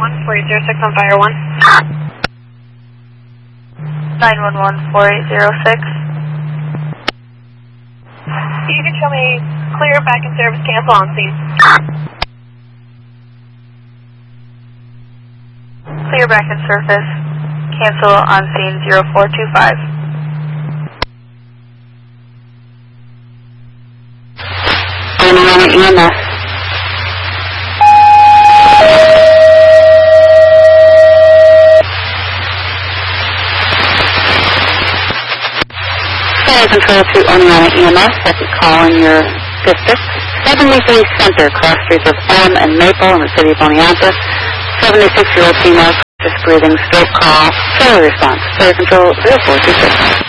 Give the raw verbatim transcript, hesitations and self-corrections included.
one four eight zero six on Fire one. nine one one four eight zero six. You can show me clear back in service, cancel on scene. Clear back in surface, cancel on scene zero four two five. Dynamic E M S. Fire control to Oneonta E M S, second call in your district. seventy-three Center, cross streets of Elm and Maple in the city of Oneonta. seventy-six-year-old female, just breathing, stroke call, failure response. Fire control zero four two six.